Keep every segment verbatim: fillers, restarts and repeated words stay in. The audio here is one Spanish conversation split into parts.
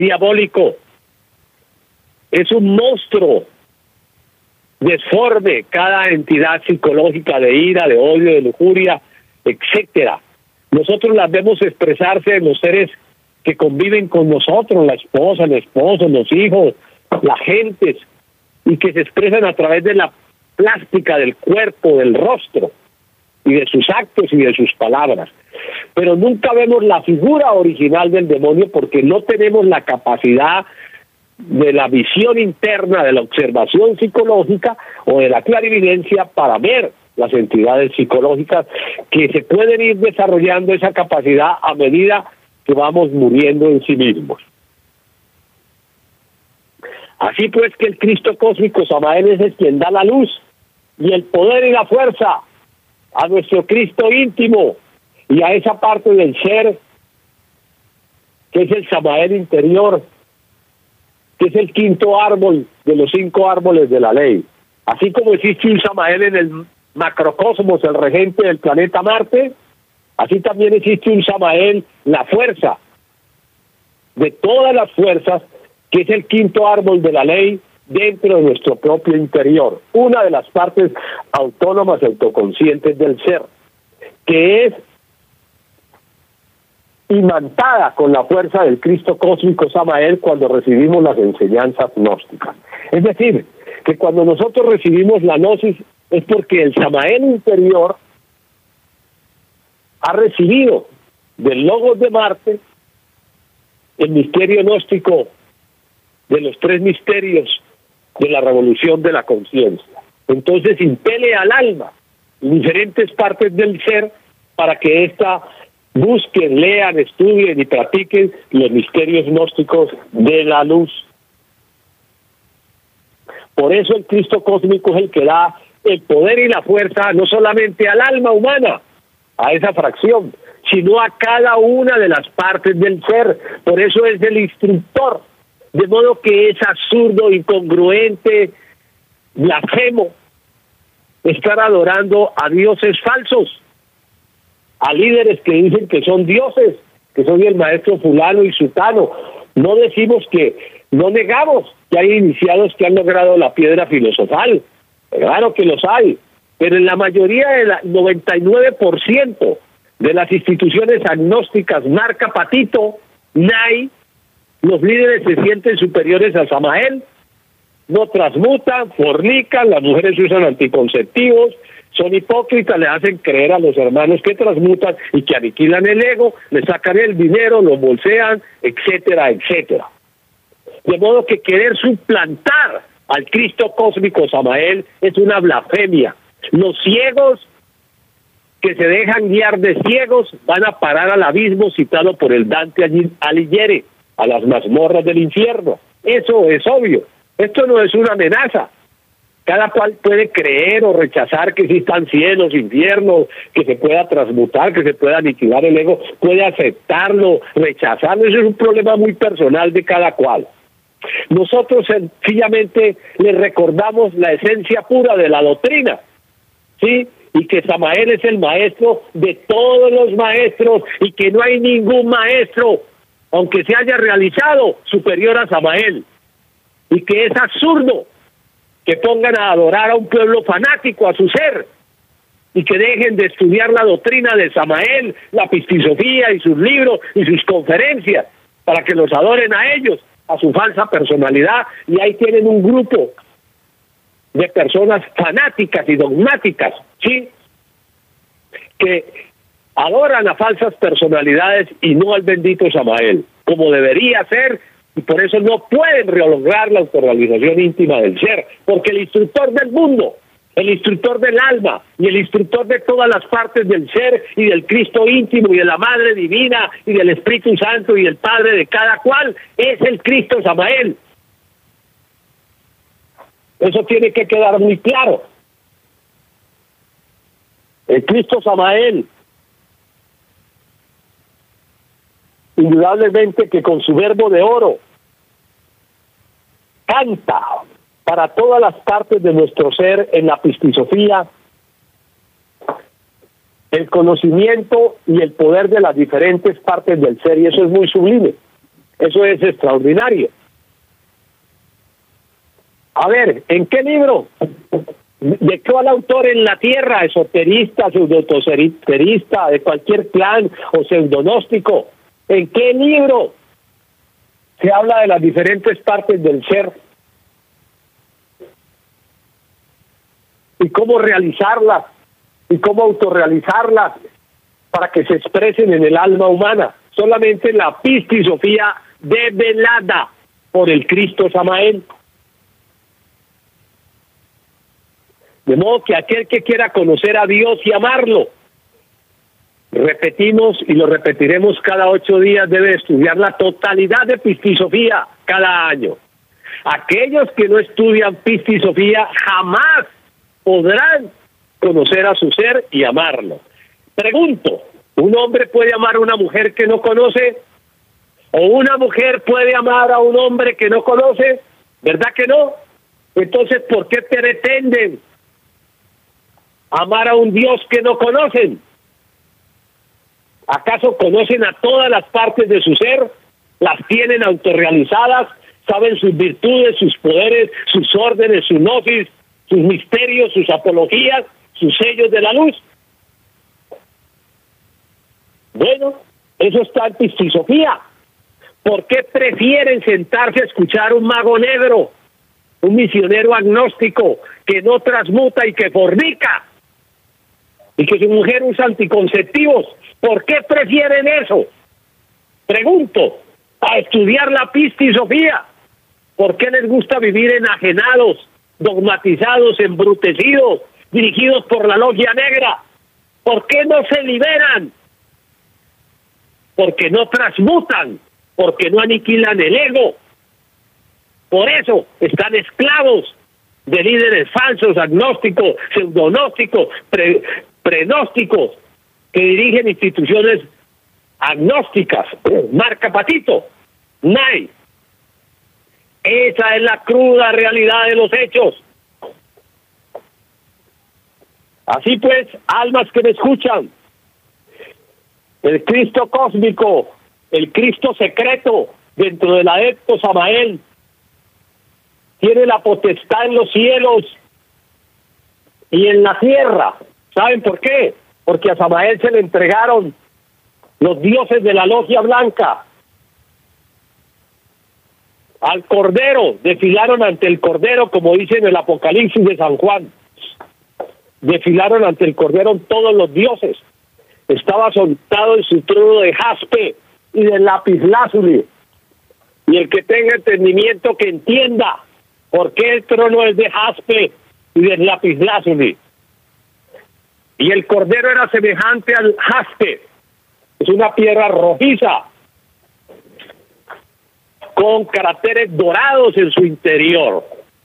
diabólico. Es un monstruo deforme cada entidad psicológica de ira, de odio, de lujuria, etcétera. Nosotros las vemos expresarse en los seres que conviven con nosotros, la esposa, el esposo, los hijos, las gentes, y que se expresan a través de la plástica del cuerpo, del rostro, y de sus actos y de sus palabras. Pero nunca vemos la figura original del demonio porque no tenemos la capacidad de la visión interna, de la observación psicológica o de la clarividencia para ver las entidades psicológicas que se pueden ir desarrollando esa capacidad a medida que vamos muriendo en sí mismos. Así pues que el Cristo cósmico Samael es el quien da la luz y el poder y la fuerza a nuestro Cristo íntimo y a esa parte del ser que es el Samael interior, que es el quinto árbol de los cinco árboles de la ley. Así como existe un Samael en el macrocosmos, el regente del planeta Marte, así también existe un Samael, la fuerza de todas las fuerzas, que es el quinto árbol de la ley dentro de nuestro propio interior, una de las partes autónomas y autoconscientes del ser, que es imantada con la fuerza del Cristo cósmico Samael cuando recibimos las enseñanzas gnósticas. Es decir, que cuando nosotros recibimos la gnosis es porque el Samael interior ha recibido del Logos de Marte el misterio gnóstico de los tres misterios de la revolución de la conciencia. Entonces impele al alma en diferentes partes del ser para que ésta busquen, lean, estudien y practiquen los misterios gnósticos de la luz. Por eso el Cristo cósmico es el que da el poder y la fuerza no solamente al alma humana, a esa fracción, sino a cada una de las partes del ser. Por eso es el instructor. De modo que es absurdo, incongruente, blasfemo estar adorando a dioses falsos, a líderes que dicen que son dioses, que son el maestro fulano y sutano. No decimos que, no negamos que hay iniciados que han logrado la piedra filosofal, claro que los hay, pero en la mayoría del noventa y nueve por ciento de las instituciones agnósticas marca patito, N A I, los líderes se sienten superiores a Samael, no transmutan, fornican, las mujeres usan anticonceptivos, son hipócritas, le hacen creer a los hermanos que transmutan y que aniquilan el ego, le sacan el dinero, lo bolsean, etcétera, etcétera. De modo que querer suplantar al Cristo cósmico Samael es una blasfemia. Los ciegos que se dejan guiar de ciegos van a parar al abismo citado por el Dante Alighieri, a las mazmorras del infierno. Eso es obvio. Esto no es una amenaza. Cada cual puede creer o rechazar que existan cielos, infiernos, que se pueda transmutar, que se pueda aniquilar el ego, puede aceptarlo, rechazarlo. Eso es un problema muy personal de cada cual. Nosotros sencillamente le recordamos la esencia pura de la doctrina, ¿sí? Y que Samael es el maestro de todos los maestros y que no hay ningún maestro, aunque se haya realizado, superior a Samael, y que es absurdo que pongan a adorar a un pueblo fanático a su ser y que dejen de estudiar la doctrina de Samael, la pistisofía y sus libros y sus conferencias para que los adoren a ellos, a su falsa personalidad, y ahí tienen un grupo de personas fanáticas y dogmáticas, ¿sí?, que adoran a falsas personalidades y no al bendito Samael, como debería ser, y por eso no pueden lograr la autorrealización íntima del ser, porque el instructor del mundo, el instructor del alma y el instructor de todas las partes del ser y del Cristo íntimo y de la Madre Divina y del Espíritu Santo y el Padre de cada cual es el Cristo Samael. Eso tiene que quedar muy claro. El Cristo Samael, indudablemente que con su verbo de oro canta para todas las partes de nuestro ser en la pistisofía el conocimiento y el poder de las diferentes partes del ser, y eso es muy sublime. Eso es extraordinario. A ver, ¿en qué libro? ¿De cuál autor en la Tierra? Esoterista, pseudoesoterista, de cualquier clan o pseudonóstico. ¿En qué libro se habla de las diferentes partes del ser? Y cómo realizarlas, y cómo autorrealizarlas para que se expresen en el alma humana. Solamente la pistisofía develada por el Cristo Samael. De modo que aquel que quiera conocer a Dios y amarlo, repetimos y lo repetiremos cada ocho días, debe estudiar la totalidad de pistisofía cada año. Aquellos que no estudian pistisofía jamás podrán conocer a su ser y amarlo. Pregunto, ¿un hombre puede amar a una mujer que no conoce? ¿O una mujer puede amar a un hombre que no conoce? ¿Verdad que no? Entonces, ¿por qué pretenden amar a un Dios que no conocen? ¿Acaso conocen a todas las partes de su ser? ¿Las tienen autorrealizadas? ¿Saben sus virtudes, sus poderes, sus órdenes, sus gnosis, sus misterios, sus apologías, sus sellos de la luz? Bueno, eso está en pistisofía. ¿Por qué prefieren sentarse a escuchar un mago negro, un misionero agnóstico que no transmuta y que fornica, y que su mujer usa anticonceptivos? ¿Por qué prefieren eso? Pregunto, a estudiar la pistisofía. ¿Por qué les gusta vivir enajenados, dogmatizados, embrutecidos, dirigidos por la logia negra? ¿Por qué no se liberan? Porque no transmutan, porque no aniquilan el ego. Por eso están esclavos de líderes falsos, agnósticos, pseudonósticos, pre, prenósticos, que dirigen instituciones agnósticas. Marca Patito, N A I. Esa es la cruda realidad de los hechos. Así pues, almas que me escuchan, el Cristo cósmico, el Cristo secreto dentro del adepto Samael, tiene la potestad en los cielos y en la tierra. ¿Saben por qué? Porque a Samael se le entregaron los dioses de la logia blanca. Al Cordero, desfilaron ante el Cordero, como dice en el Apocalipsis de San Juan. Desfilaron ante el Cordero todos los dioses. Estaba soltado en su trono de jaspe y de lapislázuli. Y el que tenga entendimiento que entienda por qué el trono es de jaspe y de lapislázuli. Y el Cordero era semejante al jaspe. Es una piedra rojiza con caracteres dorados en su interior.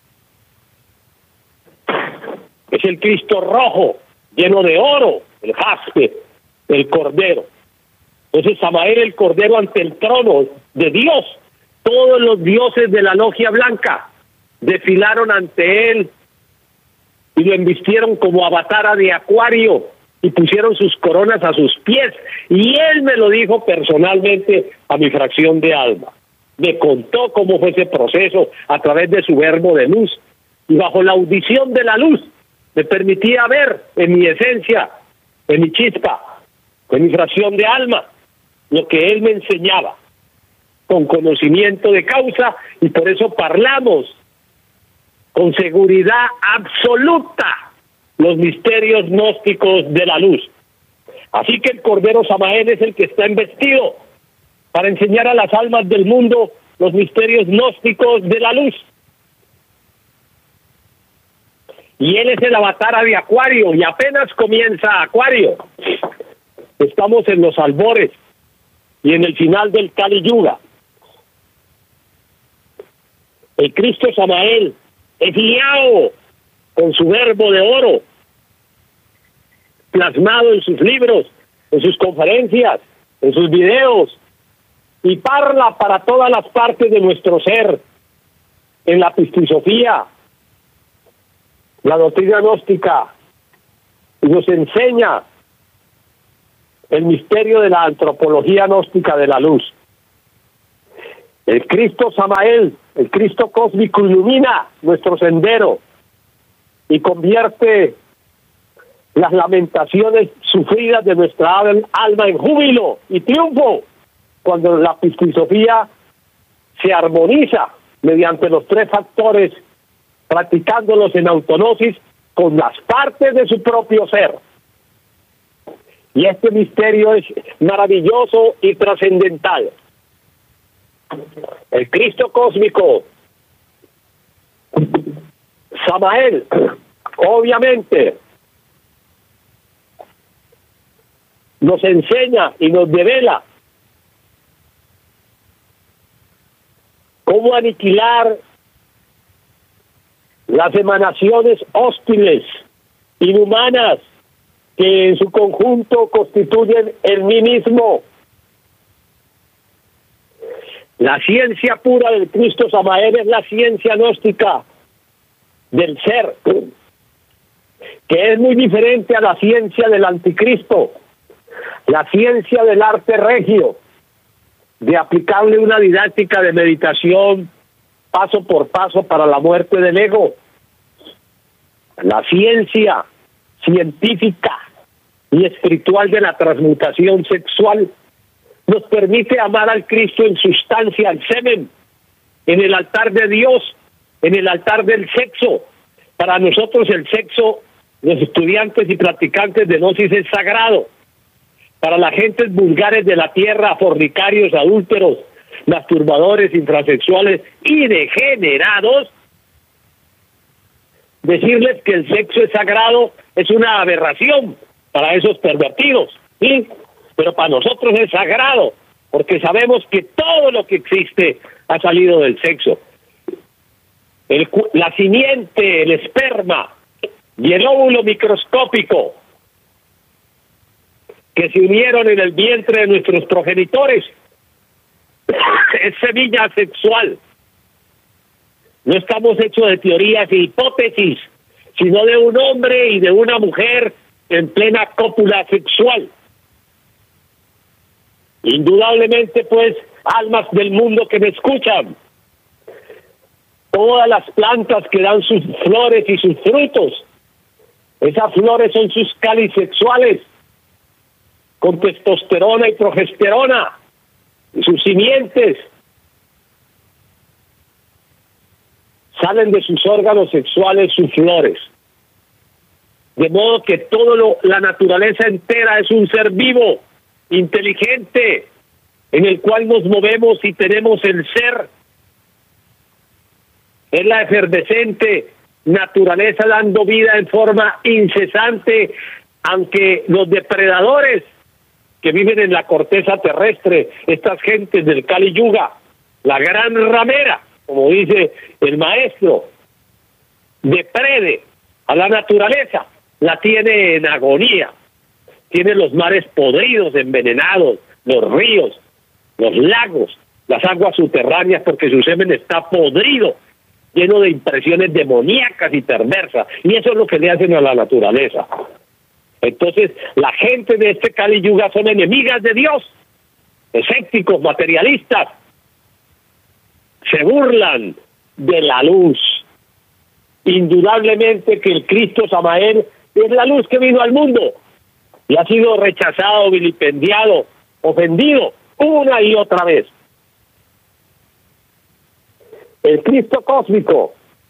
Es el Cristo rojo, lleno de oro, el jaspe, el Cordero. Entonces Samael, el Cordero, ante el trono de Dios, todos los dioses de la logia blanca desfilaron ante él y lo embistieron como avatara de Acuario y pusieron sus coronas a sus pies. Y él me lo dijo personalmente a mi fracción de alma. Me contó cómo fue ese proceso a través de su verbo de luz. Y bajo la audición de la luz me permitía ver en mi esencia, en mi chispa, en mi fracción de alma, lo que él me enseñaba, con conocimiento de causa, y por eso parlamos con seguridad absoluta los misterios gnósticos de la luz. Así que el Cordero Samael es el que está investido para enseñar a las almas del mundo los misterios gnósticos de la luz. Y él es el avatara de Acuario, y apenas comienza Acuario. Estamos en los albores y en el final del Kali Yuga. El Cristo Samael es guiado con su verbo de oro, plasmado en sus libros, en sus conferencias, en sus videos, y parla para todas las partes de nuestro ser, en la pistisofía, la doctrina gnóstica, y nos enseña el misterio de la antropología gnóstica de la luz. El Cristo Samael, el Cristo cósmico, ilumina nuestro sendero y convierte las lamentaciones sufridas de nuestra alma en júbilo y triunfo, cuando la pistisofía se armoniza mediante los tres factores, practicándolos en autonosis con las partes de su propio ser. Y este misterio es maravilloso y trascendental. El Cristo cósmico, Samael, obviamente, nos enseña y nos devela cómo aniquilar las emanaciones hostiles, inhumanas, que en su conjunto constituyen el mí mismo. La ciencia pura del Cristo Samael es la ciencia gnóstica del ser, que es muy diferente a la ciencia del anticristo, la ciencia del arte regio, de aplicarle una didáctica de meditación paso por paso para la muerte del ego. La ciencia científica y espiritual de la transmutación sexual nos permite amar al Cristo en sustancia, al semen, en el altar de Dios, en el altar del sexo. Para nosotros el sexo, los estudiantes y practicantes de gnosis, es sagrado. Para las gentes vulgares de la tierra, fornicarios, adúlteros, masturbadores, infrasexuales y degenerados, decirles que el sexo es sagrado es una aberración para esos pervertidos, ¿sí? Pero para nosotros es sagrado, porque sabemos que todo lo que existe ha salido del sexo. El, la simiente, el esperma y el óvulo microscópico que se unieron en el vientre de nuestros progenitores es semilla sexual. No estamos hechos de teorías e hipótesis, sino de un hombre y de una mujer en plena cópula sexual. Indudablemente, pues, almas del mundo que me escuchan, todas las plantas que dan sus flores y sus frutos, esas flores son sus cáliz sexuales, con testosterona y progesterona, y sus simientes salen de sus órganos sexuales sus flores. De modo que todo lo, la naturaleza entera es un ser vivo, inteligente, en el cual nos movemos y tenemos el ser. Es la efervescente naturaleza dando vida en forma incesante, aunque los depredadores que viven en la corteza terrestre, estas gentes del Kali Yuga, la gran ramera, como dice el maestro, deprede a la naturaleza, la tiene en agonía, tiene los mares podridos, envenenados, los ríos, los lagos, las aguas subterráneas, porque su semen está podrido, lleno de impresiones demoníacas y perversas, y eso es lo que le hacen a la naturaleza. Entonces, la gente de este Kali Yuga son enemigas de Dios, escépticos, materialistas, se burlan de la luz. Indudablemente que el Cristo Samael es la luz que vino al mundo y ha sido rechazado, vilipendiado, ofendido una y otra vez. El Cristo cósmico,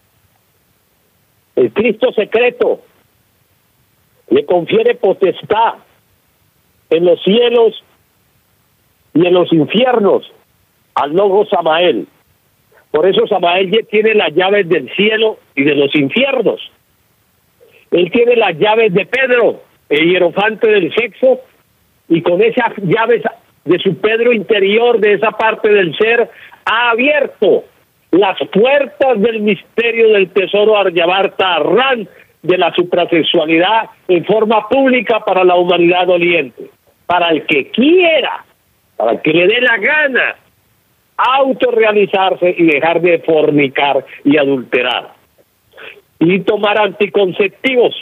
el Cristo secreto, le confiere potestad en los cielos y en los infiernos al Logos Samael. Por eso Samael tiene las llaves del cielo y de los infiernos. Él tiene las llaves de Pedro, el hierofante del sexo, y con esas llaves de su Pedro interior, de esa parte del ser, ha abierto las puertas del misterio del tesoro Aryavarta Arran, de la suprasexualidad en forma pública para la humanidad doliente, para el que quiera, para el que le dé la gana autorrealizarse y dejar de fornicar y adulterar y tomar anticonceptivos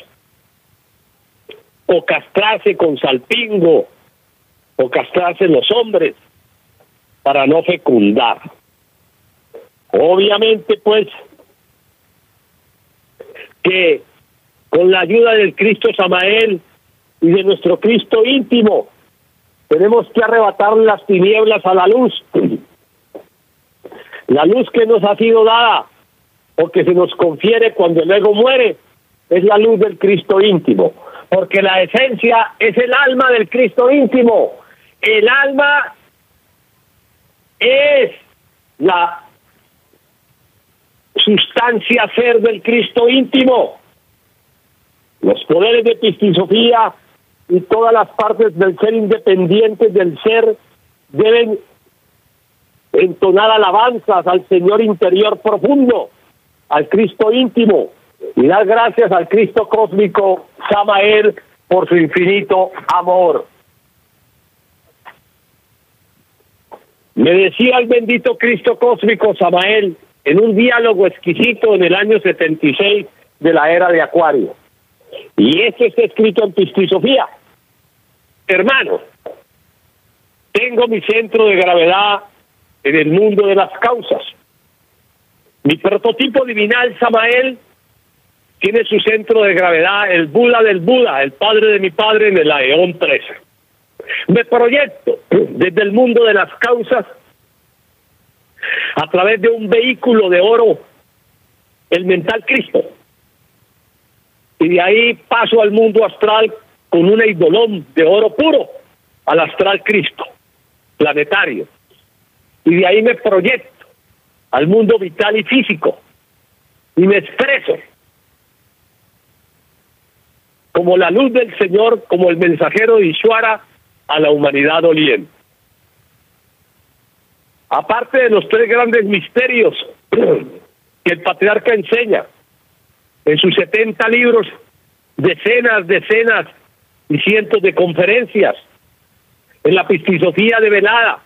o castrarse con salpingo o castrarse los hombres para no fecundar. Obviamente, pues, que con la ayuda del Cristo Samael y de nuestro Cristo íntimo, tenemos que arrebatar las tinieblas a la luz. La luz que nos ha sido dada, o que se nos confiere cuando el ego muere, es la luz del Cristo íntimo, porque la esencia es el alma del Cristo íntimo. El alma es la sustancia ser del Cristo íntimo. Los poderes de epistisofía y todas las partes del ser independientes del ser deben entonar alabanzas al Señor interior profundo, al Cristo íntimo, y dar gracias al Cristo cósmico Samael por su infinito amor. Me decía el bendito Cristo cósmico Samael en un diálogo exquisito en el año setenta y seis de la era de Acuario, y esto está escrito en Pistisofía: hermano, tengo mi centro de gravedad en el mundo de las causas. Mi prototipo divinal Samael tiene su centro de gravedad, el Buda del Buda, el padre de mi padre, en el Aeón trece. Me proyecto desde el mundo de las causas a través de un vehículo de oro, el mental Cristo, y de ahí paso al mundo astral con un eidolón de oro puro, al astral Cristo planetario, y de ahí me proyecto al mundo vital y físico y me expreso como la luz del Señor, como el mensajero de Ishvara a la humanidad doliente. Aparte de los tres grandes misterios que el patriarca enseña en sus setenta libros, decenas, decenas y cientos de conferencias, en la Pistisofía develada,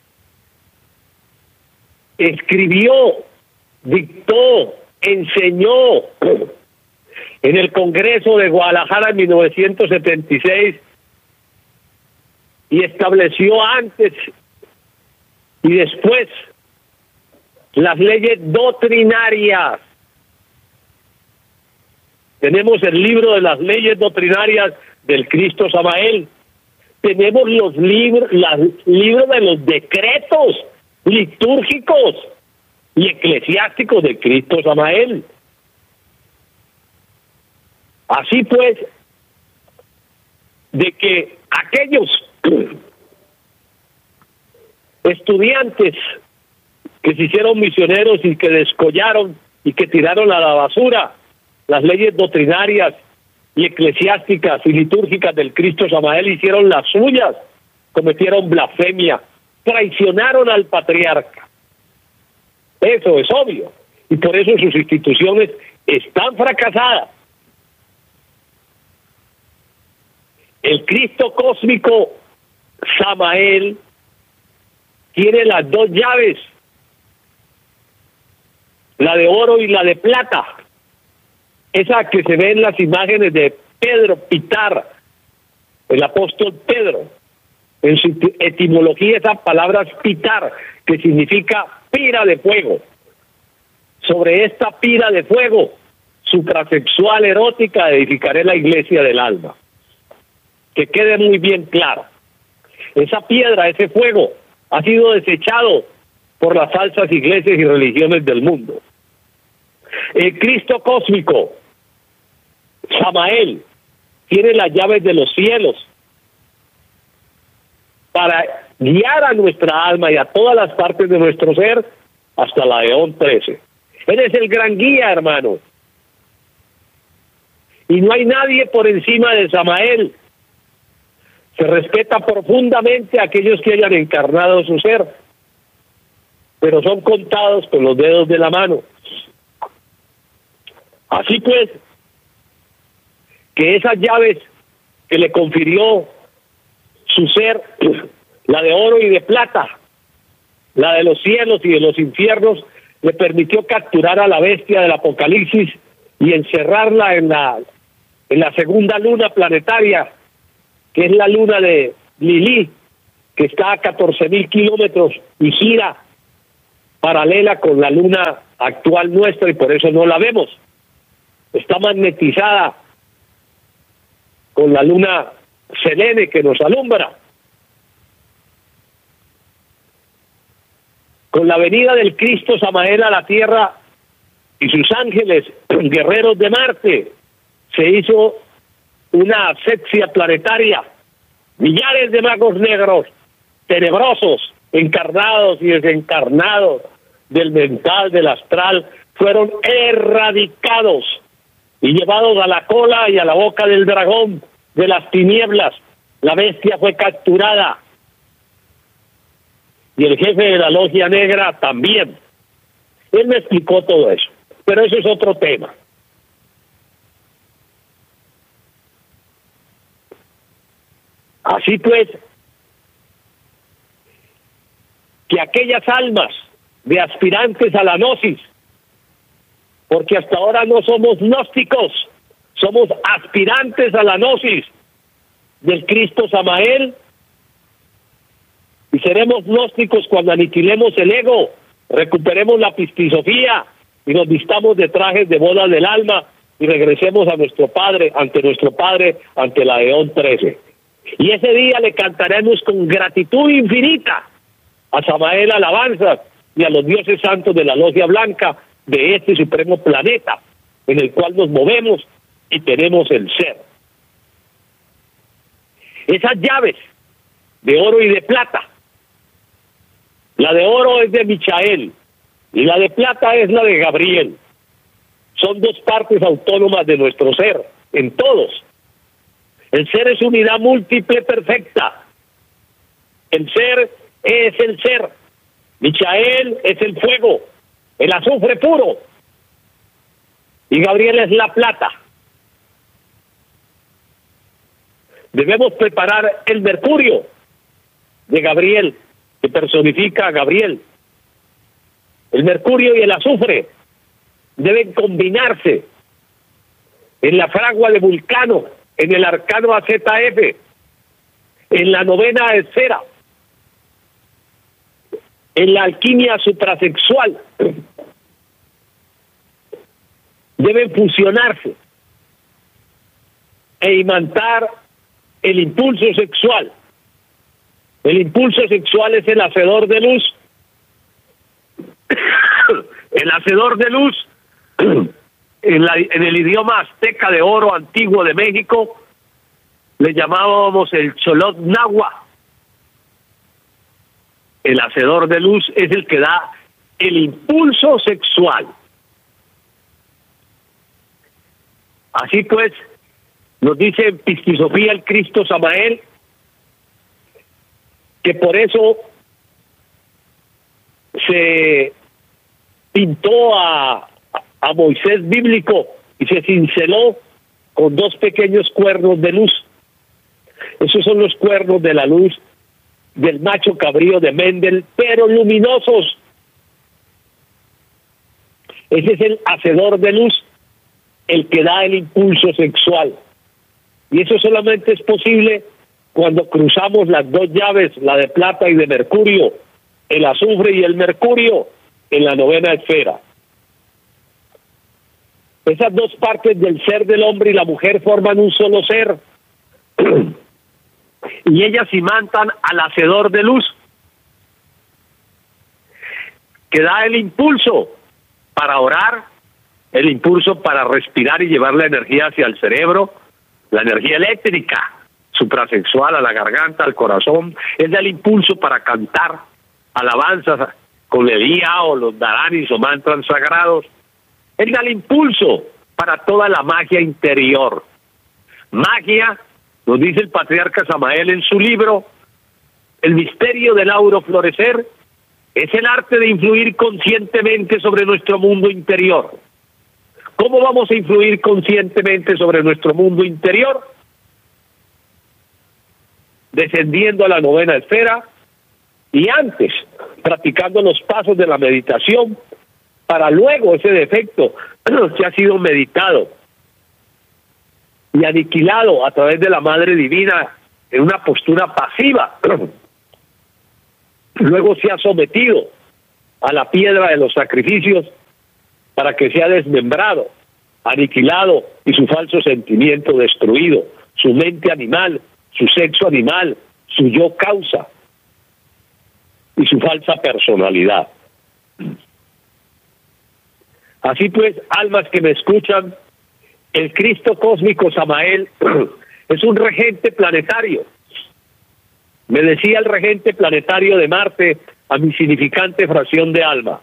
escribió, dictó, enseñó en el Congreso de Guadalajara en mil novecientos setenta y seis, y estableció antes y después las leyes doctrinarias. Tenemos el libro de las leyes doctrinarias del Cristo Samael. Tenemos los libros, los libros de los decretos litúrgicos y eclesiásticos de Cristo Samael. Así pues, de que aquellos estudiantes que se hicieron misioneros y que descollaron y que tiraron a la basura las leyes doctrinarias y eclesiásticas y litúrgicas del Cristo Samael, hicieron las suyas, cometieron blasfemia, traicionaron al patriarca. Eso es obvio, y por eso sus instituciones están fracasadas. El Cristo cósmico Samael tiene las dos llaves, la de oro y la de plata, esa que se ve en las imágenes de Pedro Pitar, el apóstol Pedro. En su etimología esa palabra es pitar, que significa pira de fuego. Sobre esta pira de fuego suprasexual erótica edificaré la iglesia del alma. Que quede muy bien claro. Esa piedra, ese fuego, ha sido desechado por las falsas iglesias y religiones del mundo. El Cristo cósmico Samael tiene las llaves de los cielos para guiar a nuestra alma y a todas las partes de nuestro ser hasta la Eón trece. Él es el gran guía, hermano. Y no hay nadie por encima de Samael. Se respeta profundamente a aquellos que hayan encarnado su ser, pero son contados con los dedos de la mano. Así pues, que esas llaves que le confirió su ser, la de oro y de plata, la de los cielos y de los infiernos, le permitió capturar a la bestia del Apocalipsis y encerrarla en la, en la segunda luna planetaria, que es la luna de Lilí, que está a catorce mil kilómetros y gira paralela con la luna actual nuestra y por eso no la vemos. Está magnetizada con la luna Selene que nos alumbra. Con la venida del Cristo Samael a la tierra y sus ángeles, guerreros de Marte, se hizo una asepsia planetaria. Millares de magos negros, tenebrosos, encarnados y desencarnados del mental, del astral, fueron erradicados y llevados a la cola y a la boca del dragón de las tinieblas. La bestia fue capturada y el jefe de la logia negra también. Él me explicó todo eso, pero eso es otro tema. Así pues, que aquellas almas de aspirantes a la gnosis, porque hasta ahora no somos gnósticos, somos aspirantes a la gnosis del Cristo Samael, y seremos gnósticos cuando aniquilemos el ego, recuperemos la pistisofía y nos vistamos de trajes de boda del alma y regresemos a nuestro Padre, ante nuestro Padre, ante la Eón trece. Y ese día le cantaremos con gratitud infinita a Samael alabanzas y a los dioses santos de la logia blanca de este supremo planeta en el cual nos movemos y tenemos el ser. Esas llaves de oro y de plata, la de oro es de Michael y la de plata es la de Gabriel. Son dos partes autónomas de nuestro ser, en todos. El ser es unidad múltiple perfecta. El ser es el ser. Michael es el fuego, el azufre puro. Y Gabriel es la plata. Debemos preparar el mercurio de Gabriel, que personifica a Gabriel. El mercurio y el azufre deben combinarse en la fragua de Vulcano, en el arcano A Z F, en la novena esfera, en la alquimia suprasexual. Deben fusionarse e imantar el impulso sexual. El impulso sexual es el hacedor de luz. El hacedor de luz, en, la, en el idioma azteca de oro antiguo de México, le llamábamos el Cholot Nahua. El hacedor de luz es el que da el impulso sexual. Así pues, nos dice en Pistisofía el Cristo Samael que por eso se pintó a, a Moisés bíblico y se cinceló con dos pequeños cuernos de luz. Esos son los cuernos de la luz del macho cabrío de Mendel, pero luminosos. Ese es el hacedor de luz, el que da el impulso sexual. Y eso solamente es posible cuando cruzamos las dos llaves, la de plata y de mercurio, el azufre y el mercurio, en la novena esfera. Esas dos partes del ser del hombre y la mujer forman un solo ser. Y ellas imantan al hacedor de luz, que da el impulso para orar, el impulso para respirar y llevar la energía hacia el cerebro, la energía eléctrica, suprasexual, a la garganta, al corazón. Él da el impulso para cantar alabanzas con el I A o los dharanis o mantras sagrados. Él da el impulso para toda la magia interior. Magia, nos dice el patriarca Samael en su libro, el misterio del auro florecer, es el arte de influir conscientemente sobre nuestro mundo interior. ¿Cómo vamos a influir conscientemente sobre nuestro mundo interior? Descendiendo a la novena esfera y antes practicando los pasos de la meditación para luego ese defecto que ha sido meditado y aniquilado a través de la Madre Divina en una postura pasiva. Luego se ha sometido a la piedra de los sacrificios para que sea desmembrado, aniquilado y su falso sentimiento destruido, su mente animal, su sexo animal, su yo causa y su falsa personalidad. Así pues, almas que me escuchan, el Cristo cósmico Samael es un regente planetario. Me decía el regente planetario de Marte a mi significante fracción de alma.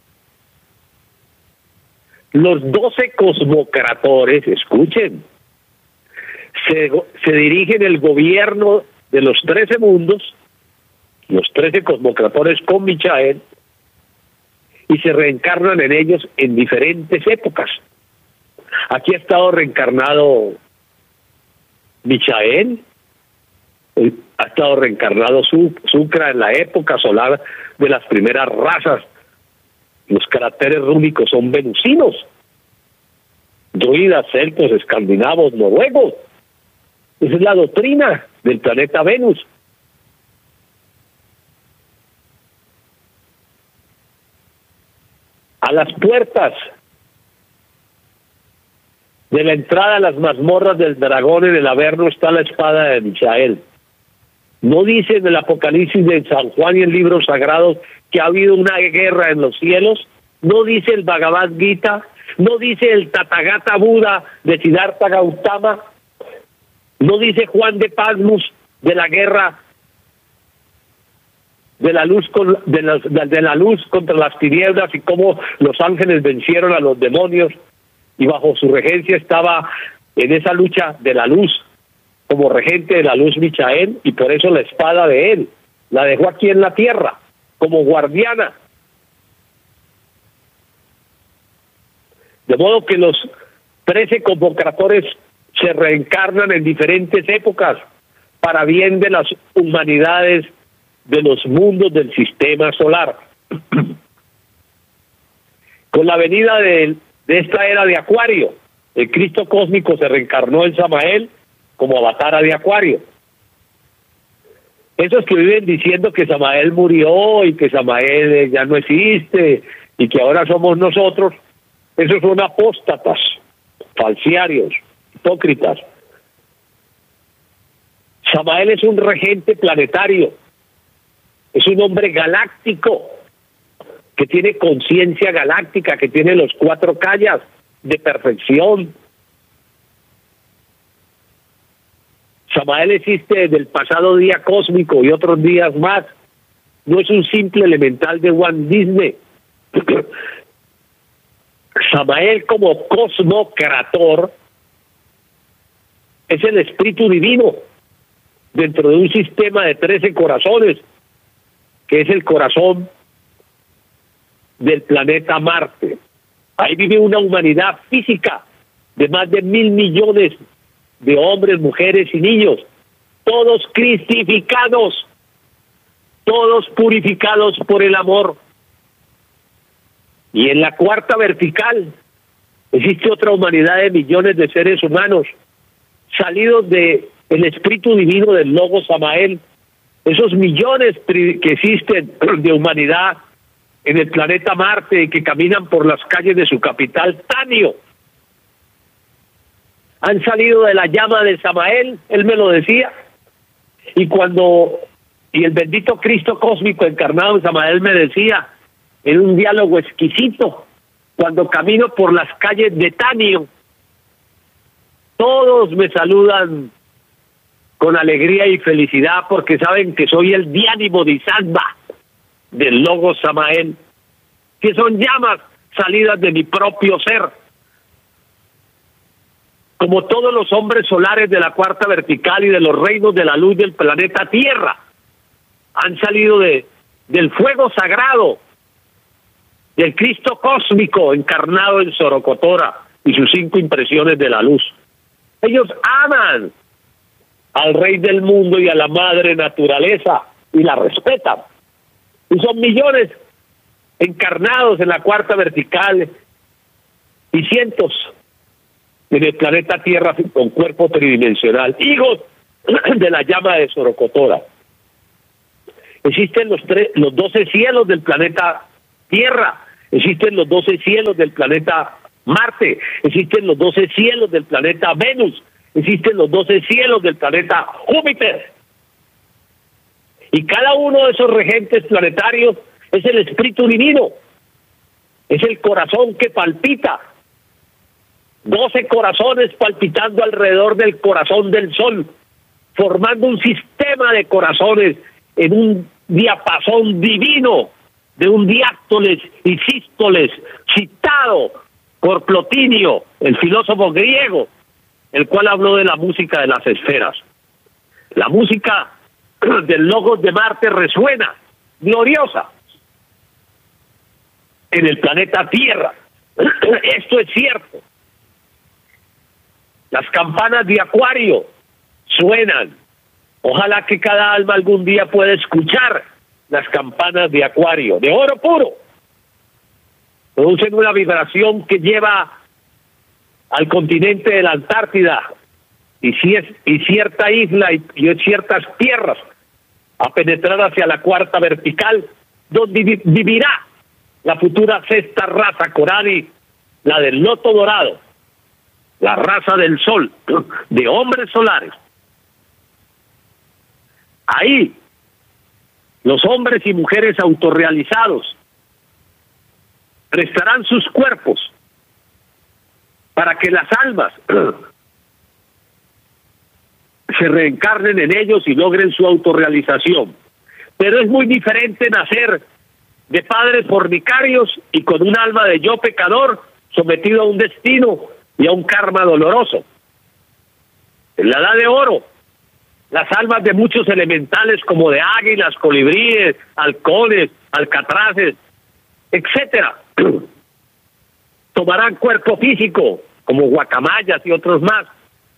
Los doce cosmocratores, escuchen, se, se dirigen el gobierno de los trece mundos, los trece cosmocratores con Michael, y se reencarnan en ellos en diferentes épocas. Aquí ha estado reencarnado Michael, ha estado reencarnado Sucra en la época solar de las primeras razas. Los caracteres rúnicos son venusinos, druidas, celtos, escandinavos, noruegos. Esa es la doctrina del planeta Venus. A las puertas de la entrada a las mazmorras del dragón en el Averno está la espada de Michael. No dice en el Apocalipsis de San Juan y en libros sagrados que ha habido una guerra en los cielos. No dice el Bhagavad Gita. No dice el Tathagata Buda de Siddhartha Gautama. No dice Juan de Patmos de la guerra de la luz con, de, la, de la luz contra las tinieblas y cómo los ángeles vencieron a los demonios, y bajo su regencia estaba en esa lucha de la luz como regente de la luz Michael, y por eso la espada de él la dejó aquí en la tierra como guardiana. De modo que los trece convocadores se reencarnan en diferentes épocas para bien de las humanidades de los mundos del sistema solar. Con la venida de, de esta era de Acuario, el Cristo cósmico se reencarnó en Samael como avatara de Acuario. Esos que viven diciendo que Samael murió y que Samael ya no existe y que ahora somos nosotros, esos son apóstatas, falciarios, hipócritas. Samael es un regente planetario, es un hombre galáctico que tiene conciencia galáctica, que tiene los cuatro kayas de perfección. Samael existe desde el pasado día cósmico y otros días más. No es un simple elemental de Walt Disney. Samael, como cosmocrator, es el espíritu divino dentro de un sistema de trece corazones, que es el corazón del planeta Marte. Ahí vive una humanidad física de más de mil millones de hombres, mujeres y niños, todos cristificados, todos purificados por el amor. Y en la cuarta vertical existe otra humanidad de millones de seres humanos salidos de el espíritu divino del Logo Samael. Esos millones que existen de humanidad en el planeta Marte y que caminan por las calles de su capital, Tanio, han salido de la llama de Samael, él me lo decía. Y cuando, y el bendito Cristo cósmico encarnado en Samael me decía, en un diálogo exquisito, cuando camino por las calles de Tanio, todos me saludan con alegría y felicidad porque saben que soy el diánimo de Isatba del Logo Samael, que son llamas salidas de mi propio ser. Como todos los hombres solares de la cuarta vertical y de los reinos de la luz del planeta Tierra, han salido de del fuego sagrado del Cristo cósmico encarnado en Sorocotora y sus cinco impresiones de la luz. Ellos aman al Rey del mundo y a la Madre Naturaleza y la respetan. Y son millones encarnados en la cuarta vertical y cientos en el planeta Tierra con cuerpo tridimensional, hijos de la llama de Sorocotora. Existen los tres, los doce cielos del planeta Tierra, existen los doce cielos del planeta Marte, existen los doce cielos del planeta Venus, existen los doce cielos del planeta Júpiter. Y cada uno de esos regentes planetarios es el espíritu divino, es el corazón que palpita. Doce corazones palpitando alrededor del corazón del Sol, formando un sistema de corazones en un diapasón divino de un diástoles y sístoles citado por Plotinio, el filósofo griego, el cual habló de la música de las esferas. La música del Logos de Marte resuena, gloriosa, en el planeta Tierra. Esto es cierto. Las campanas de Acuario suenan. Ojalá que cada alma algún día pueda escuchar las campanas de Acuario, de oro puro. Producen una vibración que lleva al continente de la Antártida y, si es, y cierta isla y, y ciertas tierras a penetrar hacia la cuarta vertical, donde vi, vivirá la futura sexta raza Coradi, la del loto dorado, la raza del sol, de hombres solares. Ahí, los hombres y mujeres autorrealizados prestarán sus cuerpos para que las almas se reencarnen en ellos y logren su autorrealización. Pero es muy diferente nacer de padres fornicarios y con un alma de yo pecador sometido a un destino y a un karma doloroso. En la edad de oro, las almas de muchos elementales como de águilas, colibríes, halcones, alcatraces, etcétera, tomarán cuerpo físico como guacamayas y otros más,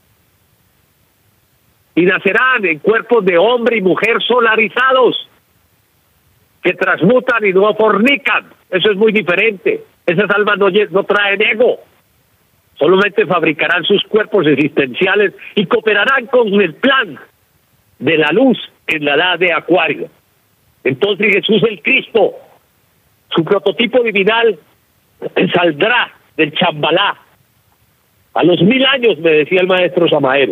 y nacerán en cuerpos de hombre y mujer solarizados que transmutan y no fornican. Eso es muy diferente. Esas almas no, no traen ego, solamente fabricarán sus cuerpos existenciales y cooperarán con el plan de la luz en la edad de Acuario. Entonces Jesús el Cristo, su prototipo divinal, saldrá del Chambalá a los mil años, me decía el maestro Samael,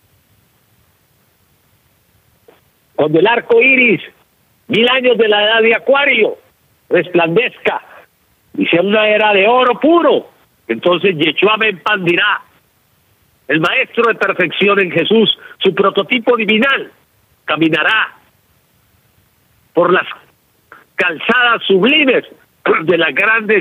cuando el arco iris, mil años de la edad de Acuario, resplandezca y sea una era de oro puro. Entonces Yeshua me expandirá, el maestro de perfección en Jesús, su prototipo divinal, caminará por las calzadas sublimes de las grandes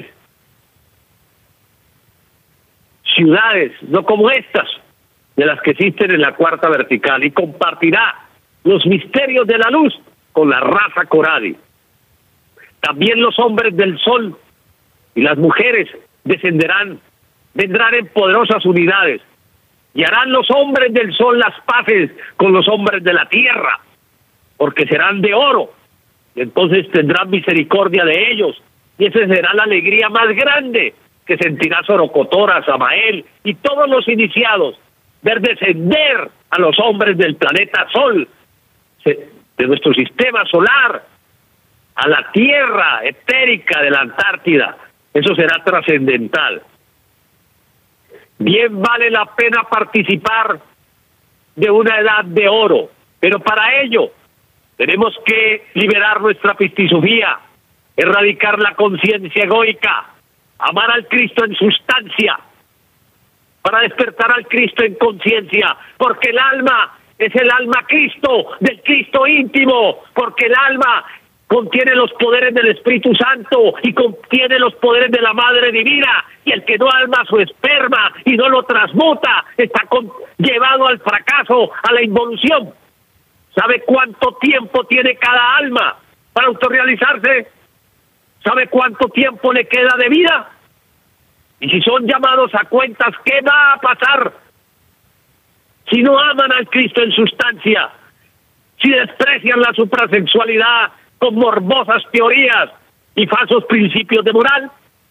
ciudades, no como estas, de las que existen en la cuarta vertical, y compartirá los misterios de la luz con la raza Coradi. También los hombres del sol y las mujeres descenderán, vendrán en poderosas unidades, y harán los hombres del sol las paces con los hombres de la tierra, porque serán de oro, y entonces tendrán misericordia de ellos, y esa será la alegría más grande que sentirá Sorocotora, Samael y todos los iniciados, ver descender a los hombres del planeta Sol, de nuestro sistema solar, a la tierra etérica de la Antártida. Eso será trascendental. Bien vale la pena participar de una edad de oro, pero para ello tenemos que liberar nuestra pistisofía, erradicar la conciencia egoica, amar al Cristo en sustancia, para despertar al Cristo en conciencia, porque el alma es el alma Cristo, del Cristo íntimo, porque el alma contiene los poderes del Espíritu Santo y contiene los poderes de la Madre Divina, y el que no alma su esperma y no lo transmuta está con, llevado al fracaso, a la involución. ¿Sabe cuánto tiempo tiene cada alma para autorrealizarse? ¿Sabe cuánto tiempo le queda de vida? Y si son llamados a cuentas, ¿qué va a pasar si no aman al Cristo en sustancia? Si desprecian la suprasexualidad con morbosas teorías y falsos principios de moral.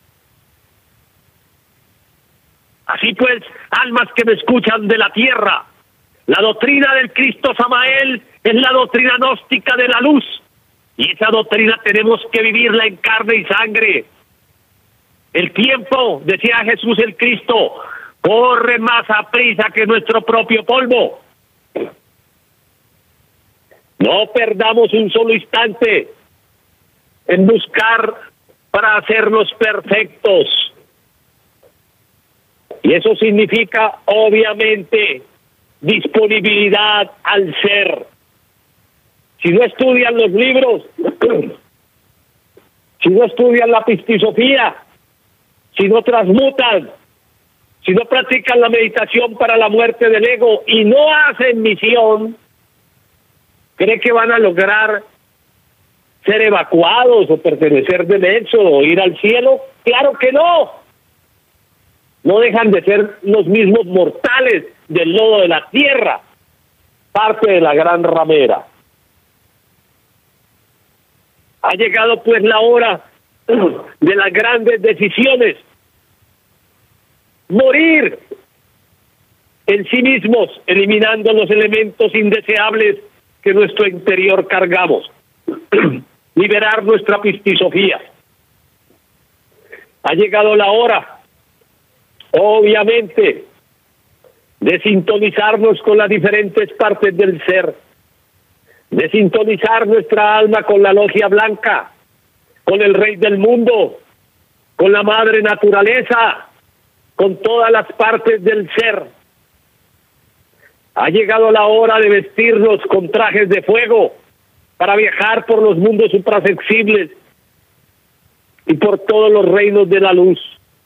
Así pues, almas que me escuchan de la tierra, la doctrina del Cristo Samael es la doctrina gnóstica de la luz, Y esa doctrina tenemos que vivirla en carne y sangre. El tiempo, decía Jesús el Cristo, corre más aprisa que nuestro propio polvo. No perdamos un solo instante en buscar para hacernos perfectos. Y eso significa, obviamente, disponibilidad al ser. Si no estudian los libros, si no estudian la pistisofía, si no transmutan, si no practican la meditación para la muerte del ego y no hacen misión, ¿cree que van a lograr ser evacuados o pertenecer del éxodo o ir al cielo? ¡Claro que no! No dejan de ser los mismos mortales del lodo de la tierra, parte de la gran ramera. Ha llegado pues la hora de las grandes decisiones. Morir en sí mismos, eliminando los elementos indeseables que nuestro interior cargamos. Liberar nuestra pistisofía. Ha llegado la hora, obviamente, de sintonizarnos con las diferentes partes del ser, de sintonizar nuestra alma con la logia blanca, con el rey del mundo, con la madre naturaleza, con todas las partes del ser. Ha llegado la hora de vestirnos con trajes de fuego para viajar por los mundos suprasensibles y por todos los reinos de la luz.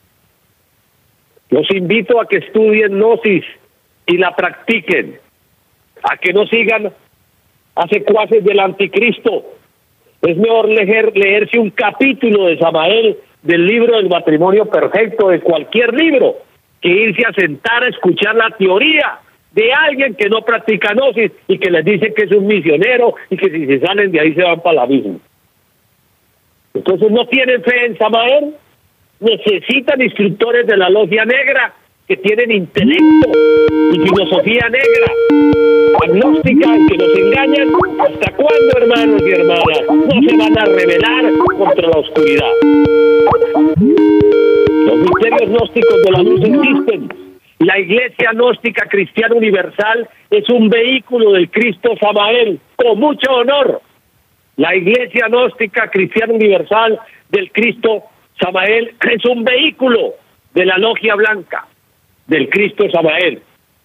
Los invito a que estudien Gnosis y la practiquen, a que no sigan a secuaces del anticristo. Es mejor leer, leerse un capítulo de Samael del libro del matrimonio perfecto, de cualquier libro, que irse a sentar a escuchar la teoría de alguien que no practica Gnosis y que les dice que es un misionero y que si se salen de ahí se van para la misma. Entonces no tienen fe en Samael, necesitan instructores de la logia negra que tienen intelecto y filosofía negra, agnóstica, que nos engañan. ¿Hasta cuándo, hermanos y hermanas, no se van a rebelar contra la oscuridad? Los misterios gnósticos de la luz existen. La Iglesia Gnóstica Cristiana Universal es un vehículo del Cristo Samael, con mucho honor. La Iglesia Gnóstica Cristiana Universal del Cristo Samael es un vehículo de la logia blanca, del Cristo Samael.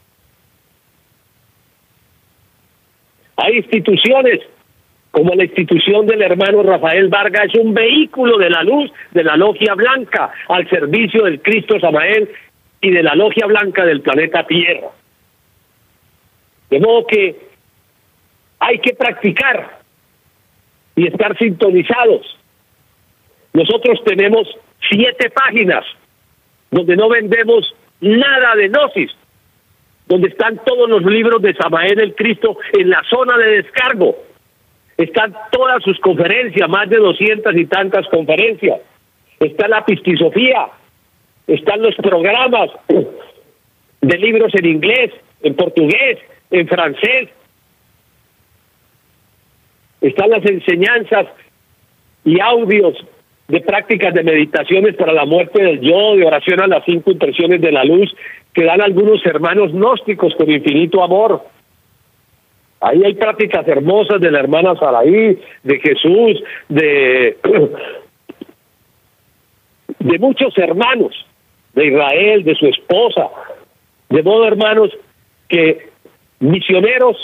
Hay instituciones como la institución del hermano Rafael Vargas, es un vehículo de la luz de la logia blanca al servicio del Cristo Samael y de la logia blanca del planeta Tierra. De modo que hay que practicar y estar sintonizados. Nosotros tenemos siete páginas donde no vendemos nada de Gnosis, donde están todos los libros de Samael el Cristo en la zona de descargo. Están todas sus conferencias, más de doscientas y tantas conferencias. Está la pistisofía, están los programas de libros en inglés, en portugués, en francés. Están las enseñanzas y audios de prácticas de meditaciones para la muerte del yo, de oración a las cinco impresiones de la luz, que dan algunos hermanos gnósticos con infinito amor. Ahí hay prácticas hermosas de la hermana Saraí, de Jesús, de, de muchos hermanos, de Israel, de su esposa. De modo, hermanos, que misioneros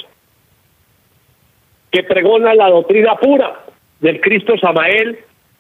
que pregonan la doctrina pura del Cristo Samael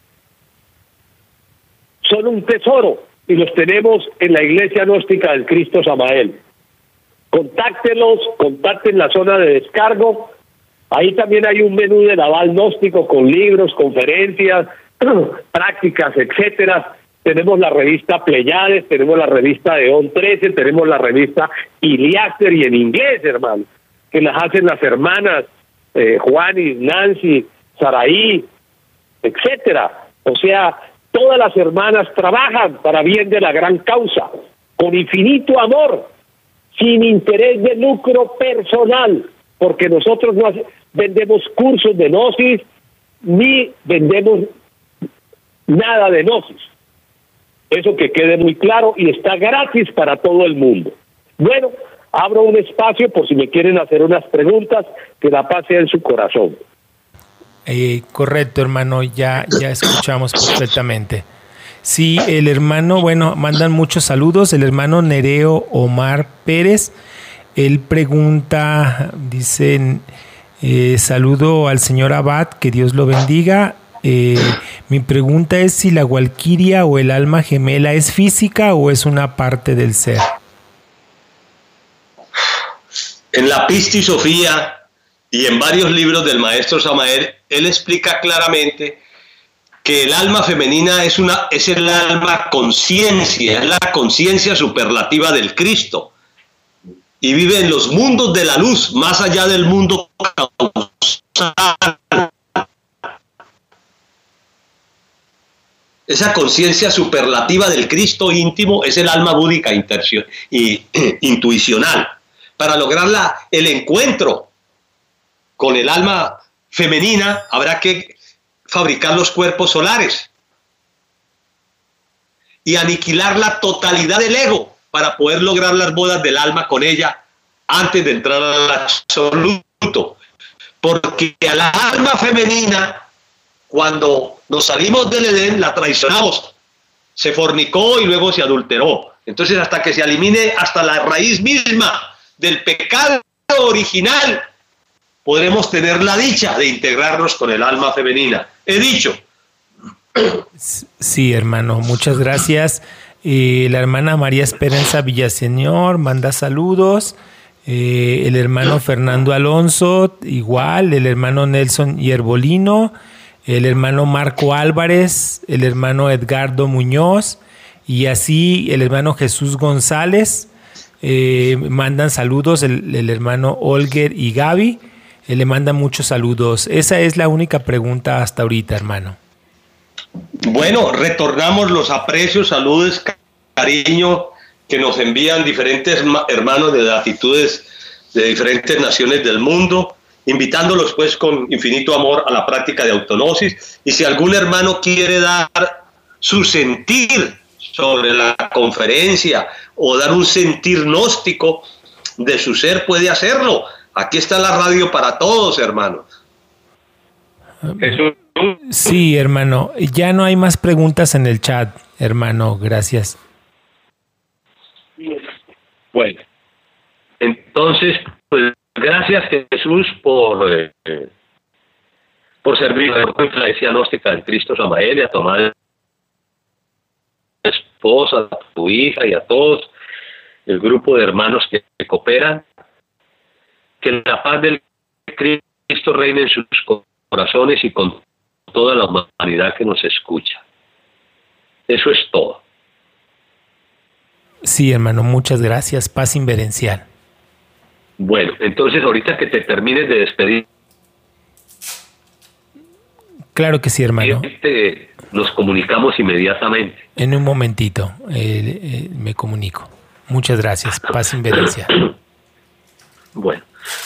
son un tesoro y los tenemos en la Iglesia Gnóstica del Cristo Samael. Contáctenlos, contacten la zona de descargo. Ahí también hay un menú de naval gnóstico con libros, conferencias, prácticas, etcétera. Tenemos la revista Pleiades, tenemos la revista Eón trece, tenemos la revista Iliaster y en inglés, hermano, que las hacen las hermanas eh, Juanis, Nancy, Saraí, etcétera. O sea, todas las hermanas trabajan para bien de la gran causa, con infinito amor, sin interés de lucro personal, porque nosotros no hace, vendemos cursos de Gnosis, ni vendemos nada de Gnosis. Eso que quede muy claro, y está gratis para todo el mundo. Bueno, abro un espacio por si me quieren hacer unas preguntas, que la paz sea en su corazón. Eh, correcto, hermano, ya, ya escuchamos perfectamente. Sí, el hermano, bueno, mandan muchos saludos. El hermano Nereo Omar Pérez, él pregunta, dicen, eh, saludo al señor Abad, que Dios lo bendiga. Eh, mi pregunta es si la Walquiria o el alma gemela es física o es una parte del ser. En la Pistis Sofía y en varios libros del maestro Samael, él explica claramente que el alma femenina es, una, es el alma conciencia, es la conciencia superlativa del Cristo, y vive en los mundos de la luz, más allá del mundo causal. Esa conciencia superlativa del Cristo íntimo es el alma búdica y intuicional. Para lograr la, el encuentro con el alma femenina, habrá que fabricar los cuerpos solares y aniquilar la totalidad del ego para poder lograr las bodas del alma con ella antes de entrar al absoluto. Porque a la alma femenina, cuando nos salimos del Edén, la traicionamos, se fornicó y luego se adulteró. Entonces, hasta que se elimine hasta la raíz misma del pecado original, podremos tener la dicha de integrarnos con el alma femenina. He dicho. Sí, hermano, muchas gracias. Eh, la hermana María Esperanza Villaseñor manda saludos. Eh, el hermano Fernando Alonso, igual. El hermano Nelson Yerbolino. El hermano Marco Álvarez. El hermano Edgardo Muñoz. Y así el hermano Jesús González. Eh, mandan saludos. El, el hermano Olger y Gaby. Él le manda muchos saludos. Esa es la única pregunta hasta ahorita, hermano. Bueno, retornamos los aprecios, saludos, cariño que nos envían diferentes hermanos de latitudes de diferentes naciones del mundo, invitándolos pues con infinito amor a la práctica de autognosis. Y si algún hermano quiere dar su sentir sobre la conferencia o dar un sentir gnóstico de su ser, puede hacerlo. Aquí está la radio para todos, hermanos. Jesús. Sí, hermano. Ya no hay más preguntas en el chat, hermano. Gracias. Bueno, entonces, pues gracias, Jesús, por, eh, por servir a la influencia gnóstica del Cristo Samael y a tu madre, esposa, a tu hija y a todos el grupo de hermanos que cooperan. Que la paz del Cristo reine en sus corazones y con toda la humanidad que nos escucha. Eso es todo. Sí, hermano, muchas gracias. Paz inverencial. Bueno, entonces ahorita que te termines de despedir. Claro que sí, hermano. Nos comunicamos inmediatamente. En un momentito eh, eh, me comunico. Muchas gracias. Paz inverencial. Bueno.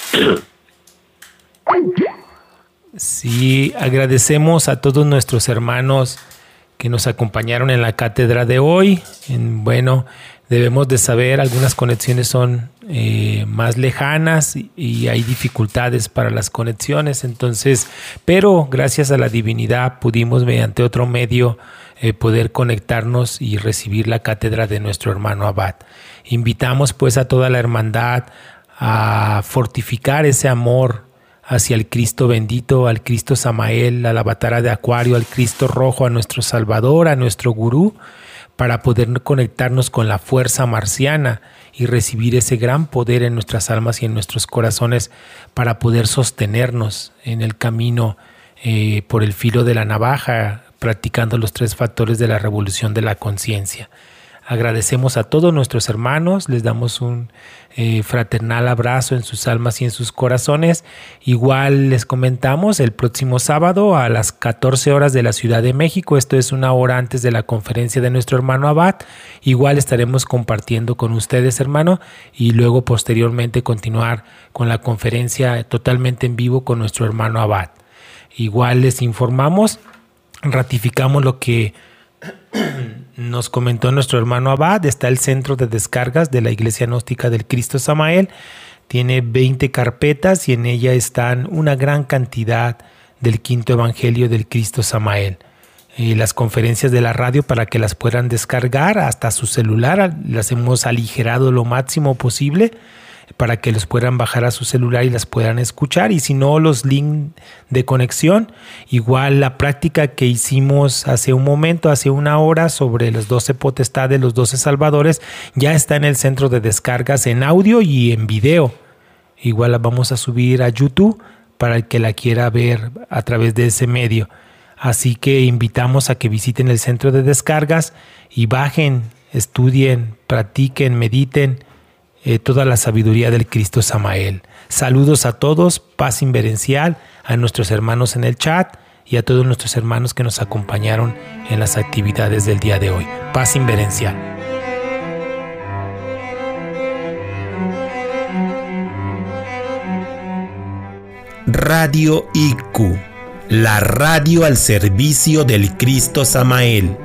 Sí, agradecemos a todos nuestros hermanos que nos acompañaron en la cátedra de hoy. En, bueno, debemos de saber, algunas conexiones son eh, más lejanas y, y hay dificultades para las conexiones, entonces, pero gracias a la divinidad pudimos mediante otro medio eh, poder conectarnos y recibir la cátedra de nuestro hermano Abad. Invitamos pues a toda la hermandad a fortificar ese amor hacia el Cristo bendito, al Cristo Samael, a la Avatara de Acuario, al Cristo rojo, a nuestro Salvador, a nuestro Gurú, para poder conectarnos con la fuerza marciana y recibir ese gran poder en nuestras almas y en nuestros corazones para poder sostenernos en el camino eh, por el filo de la navaja, practicando los tres factores de la revolución de la conciencia. Agradecemos a todos nuestros hermanos, les damos un eh, fraternal abrazo en sus almas y en sus corazones. Igual les comentamos el próximo sábado a las catorce horas de la Ciudad de México, esto es una hora antes de la conferencia de nuestro hermano Abad. Igual estaremos compartiendo con ustedes, hermano, y luego posteriormente continuar con la conferencia totalmente en vivo con nuestro hermano Abad. Igual les informamos, ratificamos lo que nos comentó nuestro hermano Abad. Está el centro de descargas de la Iglesia Gnóstica del Cristo Samael. Tiene veinte carpetas y en ella están una gran cantidad del quinto evangelio del Cristo Samael. Eh, las conferencias de la radio, para que las puedan descargar hasta su celular, las hemos aligerado lo máximo posible para que los puedan bajar a su celular y las puedan escuchar. Y si no, los links de conexión. Igual la práctica que hicimos hace un momento, hace una hora, sobre los doce potestades, los doce salvadores, ya está en el centro de descargas en audio y en video. Igual la vamos a subir a YouTube para el que la quiera ver a través de ese medio. Así que invitamos a que visiten el centro de descargas y bajen, estudien, practiquen, mediten Eh, toda la sabiduría del Cristo Samael. Saludos a todos, paz inverencial, a nuestros hermanos en el chat y a todos nuestros hermanos que nos acompañaron en las actividades del día de hoy. Paz inverencial. Radio I Q, la radio al servicio del Cristo Samael.